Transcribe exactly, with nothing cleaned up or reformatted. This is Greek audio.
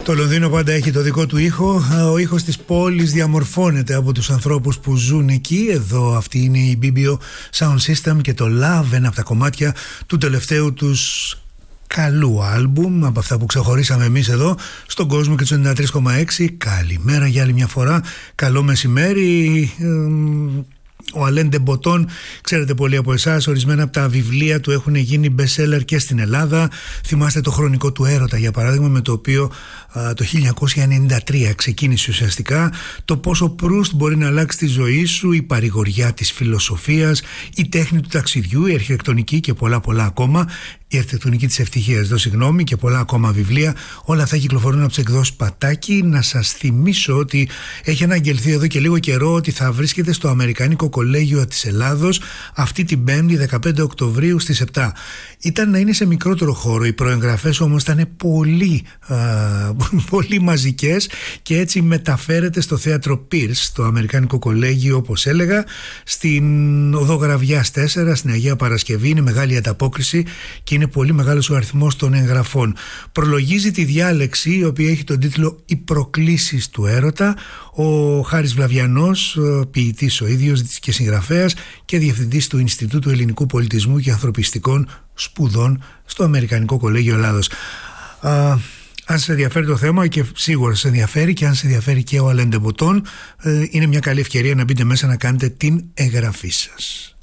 Το Λονδίνο πάντα έχει το δικό του ήχο. Ο ήχος της πόλης διαμορφώνεται από τους ανθρώπους που ζουν εκεί. Εδώ αυτή είναι η μπι μπι ο Sound System και το Love, ένα από τα κομμάτια του τελευταίου τους καλού άλμπουμ, από αυτά που ξεχωρίσαμε εμείς εδώ στον κόσμο και τους ενενήντα τρία κόμμα έξι. Καλημέρα για άλλη μια φορά, καλό μεσημέρι. Ο Αλέν ντε Μποτόν, ξέρετε πολλοί από εσάς, ορισμένα από τα βιβλία του έχουν γίνει best seller και στην Ελλάδα. Θυμάστε το Χρονικό του Έρωτα, για παράδειγμα, με το οποίο α, το χίλια εννιακόσια ενενήντα τρία ξεκίνησε ουσιαστικά το πόσο Προύστ μπορεί να αλλάξει τη ζωή σου, η παρηγοριά της φιλοσοφίας, η τέχνη του ταξιδιού, η αρχιτεκτονική και πολλά πολλά ακόμα. Η αρχιτεκτονική της ευτυχίας, εδώ συγγνώμη, και πολλά ακόμα βιβλία. Όλα αυτά κυκλοφορούν από τις εκδόσεις Πατάκη. Να σας θυμίσω ότι έχει αναγγελθεί εδώ και λίγο καιρό ότι θα βρίσκεται στο Αμερικάνικο Κολέγιο της Ελλάδος αυτή την Πέμπτη δεκαπέντε Οκτωβρίου στις επτά. Ήταν να είναι σε μικρότερο χώρο, οι προεγγραφές όμως ήταν πολύ, α, πολύ μαζικές και έτσι μεταφέρεται στο θέατρο Πίρς, στο Αμερικάνικο Κολέγιο, όπως έλεγα, στην Οδό Γραβιάς τέσσερα, στην Αγία Παρασκευή. Είναι μεγάλη ανταπόκριση και είναι πολύ μεγάλος ο αριθμός των εγγραφών. Προλογίζει τη διάλεξη, η οποία έχει τον τίτλο «Οι προκλήσεις του έρωτα», ο Χάρης Βλαβιανός, ποιητής ο ίδιος και συγγραφέας και διευθυντής του Ινστιτούτου Ελληνικού Πολιτισμού και Ανθρωπιστικών Σπουδών στο Αμερικανικό Κολέγιο Ελλάδος. Α, αν σας ενδιαφέρει το θέμα, και σίγουρα σας ενδιαφέρει, και αν σας ενδιαφέρει και ο Αλέν ντε Μποτόν, είναι μια καλή ευκαιρία να μπείτε μέσα να κάνετε την εγγραφή σας.